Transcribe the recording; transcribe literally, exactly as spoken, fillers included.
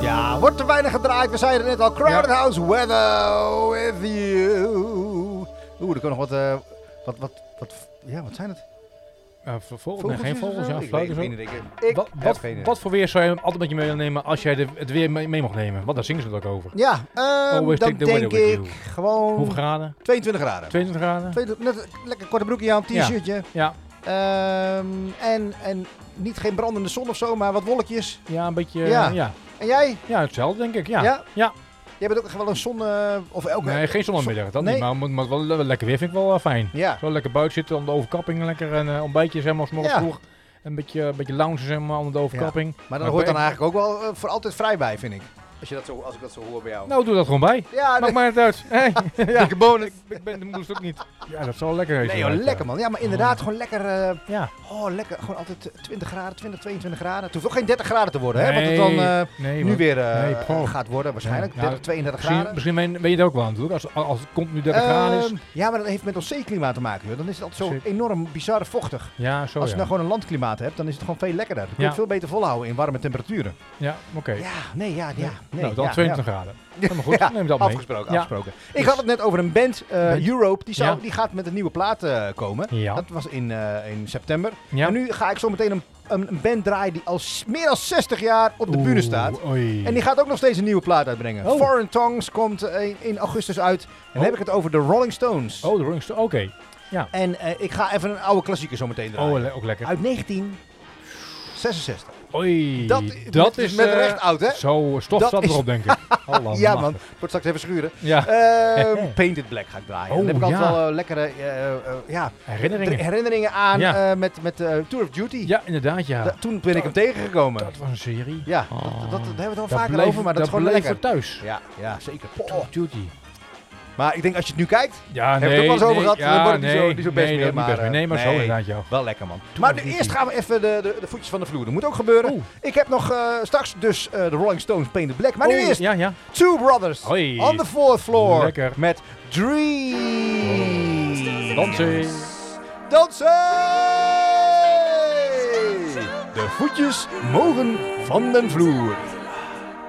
Ja, wordt te weinig gedraaid. We zeiden het net al. Crowded Ja. House, Weather With You. Oeh, er kan nog wat, uh, wat, wat, wat, ja, wat zijn het? Uh, vogels? Nee, geen vogels. Ja, ik fluit weet, of ik zo. weet niet, ik, ik Wat, heb wat, geen idee. wat voor weer zou je altijd met je meenemen als jij de, het weer mee, mee mocht nemen? Want daar zingen ze natuurlijk over. Ja, um, Always dan take the denk weather with ik you. gewoon Hoeveel graden? tweeëntwintig graden. tweeëntwintig graden? tweeëntwintig, net een lekker korte broekje aan, t-shirtje. Ja. Um, en, en niet geen brandende zon of zo, maar wat wolkjes. Ja, een beetje. Ja. Ja. Ja. En jij? Ja, hetzelfde denk ik. Ja. Ja? Ja. Jij bent ook echt wel een zon... Uh, of elke, Nee, geen zonnemiddag. Dat nee. niet. Maar, maar, maar wel, wel lekker weer vind ik wel uh, fijn. Ja. Zo lekker buiten zitten om de overkapping. Lekker een uh, ontbijtje zeg maar, 's morgens Ja. vroeg. Een beetje, een beetje loungen zeg maar, onder de overkapping. Ja. Maar dan hoort dan eigenlijk ook wel uh, voor altijd vrij bij, vind ik. Als, je dat zo, als ik dat zo hoor bij jou. Nou, doe dat gewoon bij. Ja, Maakt nee. mij het uit. Hey. Ja. Dikke bonus. Ik, ik ben de moest ook niet. Ja, dat zal lekker wezen. Nee joh, uit, lekker uh. man. Ja, maar inderdaad gewoon lekker... Uh, Ja. oh, lekker. Gewoon altijd twintig graden, twintig, tweeëntwintig graden. Het hoeft ook geen dertig graden te worden, hè? Nee, Wat het dan uh, nee, nu man. weer uh, Nee, poh. gaat worden waarschijnlijk. Ja, dertig, nou, tweeëndertig Misschien, graden. misschien weet weet je het ook wel natuurlijk. Als, als het komt nu dertig graden is. Ehm, ja, maar dat heeft met ons zeeklimaat te maken. Joh. Dan is het altijd zo Zeker. enorm bizar vochtig. Ja, zo Als je ja. nou gewoon een landklimaat hebt, dan is het gewoon veel lekkerder. Dan kun je Ja. het veel beter volhouden in warme temperaturen. Ja, oké. Ja, nee, ja, ja. Nee, nou, dan ja, tweeëntwintig ja. graden. Helemaal goed, Ja, neem dat mee. afgesproken, Ja. afgesproken. Ik Dus- had het net over een band, uh, Band. Europe, die, zou, Ja. die gaat met een nieuwe plaat uh, komen. Ja. Dat was in, uh, in september. Ja. En nu ga ik zo meteen een, een, een band draaien die al s- meer dan zestig jaar op de Oeh, bühne staat. Oei. En die gaat ook nog steeds een nieuwe plaat uitbrengen. Oh. Foreign Tongues komt uh, in, in augustus uit. En dan Oh. heb ik het over de Rolling Stones. Oh, de Rolling Stones. Oké. Ja. En uh, ik ga even een oude klassieker zo meteen draaien. Oh, le- ook lekker. Uit negentien zesenzestig. Oei. Dat, dat is is met eh, recht oud, hè? Zo, stof Dat staat is- erop, denk ik. Allah, Ja, machtig. man. Wordt straks even schuren. Ja. Ehm, Painted Black ga ik draaien. Oh, Dan heb ik altijd ja. wel uh, lekkere uh, uh, ja, Herinneringen. dr- herinneringen aan Ja. uh, met, met uh, Tour of Duty. Ja, inderdaad, ja. Da- toen ben ik hem tegengekomen. Dat was een serie. Ja, Oh. dat, dat, dat hebben we het al Dat vaker bleef- over, maar dat, is gewoon bleef lekker. voor thuis. Ja, ja, zeker. Call of Duty. Maar ik denk als je het nu kijkt, Ja, hebben we nee. het ook wel eens over nee, gehad, Ja, dan wordt het nee, niet zo- niet zo best nee, meer, dat niet maar, best meer. Nee, maar uh, zo nee. inderdaad, joh. wel lekker man. Tour Maar of nu Duty. eerst gaan we even de, de, de voetjes van de vloer. Dat moet ook gebeuren. Oeh. Ik heb nog uh, straks dus uh, de Rolling Stones Painted Black. Maar nu Oh, eerst Ja, ja. Two Brothers Hoi. on the fourth floor Lekker. met Dream. Dansen. Dansen! De voetjes mogen van den vloer.